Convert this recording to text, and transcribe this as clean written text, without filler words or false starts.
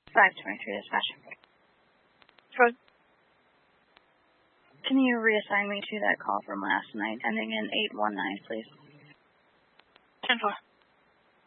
523 dispatch. Good. Can you reassign me to that call from last night, ending in 819, please? 10-4.